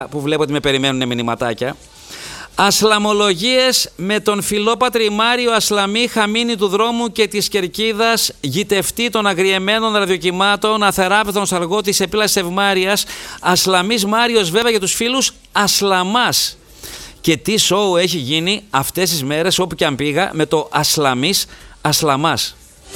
που βλέπω ότι με περιμένουν μηνυματάκια. Ασλαμολογίες με τον φιλόπατρη Μάριο Ασλαμή, χαμίνη του δρόμου και της Κερκίδας, γητευτή των αγριεμένων ραδιοκυμάτων, αθεράπευτον σαργό της επίλασης Ευμάρειας, Ασλαμής Μάριος βέβαια για τους φίλους Ασλαμάς. Και τι σοου έχει γίνει αυτές τις μέρες όπου και αν πήγα με το Ασλαμής Ασλαμάς.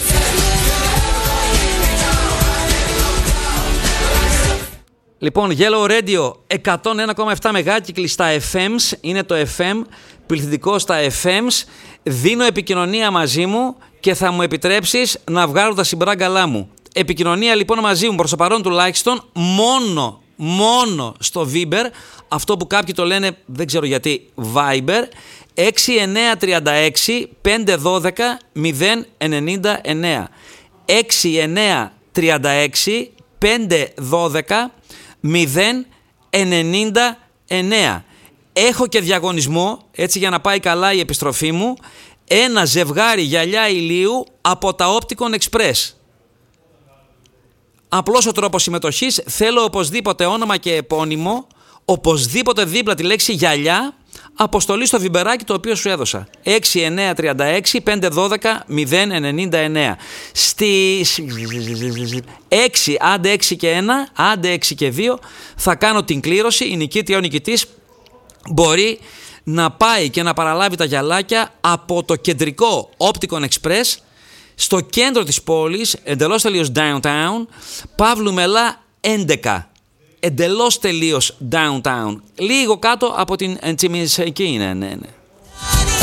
Λοιπόν, Yellow Radio 101,7 μεγάκυκλοι στα FMs, είναι το FM, πληθυντικό στα FMs. Δίνω επικοινωνία μαζί μου και θα μου επιτρέψεις να βγάλω τα συμπράγκαλά μου. Επικοινωνία λοιπόν μαζί μου προς το παρόν τουλάχιστον μόνο στο Viber, αυτό που κάποιοι το λένε δεν ξέρω γιατί Viber, 6936 512 099. 6936 512 099. Έχω και διαγωνισμό, έτσι για να πάει καλά η επιστροφή μου, ένα ζευγάρι γυαλιά ηλίου από τα Opticon Express. Απλός ο τρόπος συμμετοχής, θέλω οπωσδήποτε όνομα και επώνυμο, οπωσδήποτε δίπλα τη λέξη γυαλιά, αποστολή στο βιμπεράκι το οποίο σου έδωσα. 6936 512 099. Στις 6, άντε 6 και 1, άντε 6 και 2, θα κάνω την κλήρωση. Η νικήτρια, ο νικητής μπορεί να πάει και να παραλάβει τα γυαλάκια από το κεντρικό Opticon Express στο κέντρο της πόλης, εντελώς τελείως downtown, Παύλου Μελά 11. Εντελώς τελείως downtown. Λίγο κάτω από την Εντσιμισεκή είναι, ναι.